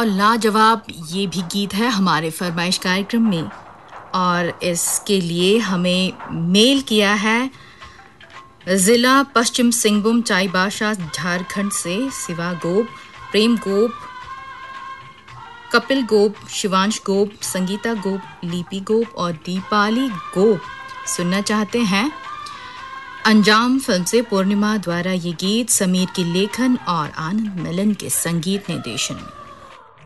और लाजवाब ये भी गीत है हमारे फरमाइश कार्यक्रम में, और इसके लिए हमें मेल किया है जिला पश्चिम सिंहभूम चाईबासा झारखंड से शिवा गोप, प्रेम गोप, कपिल गोप, शिवांश गोप, संगीता गोप, लिपि गोप और दीपाली गोप सुनना चाहते हैं। अंजाम फिल्म से पूर्णिमा द्वारा ये गीत समीर की लेखन और आनंद मिलन के संगीत निर्देशन में।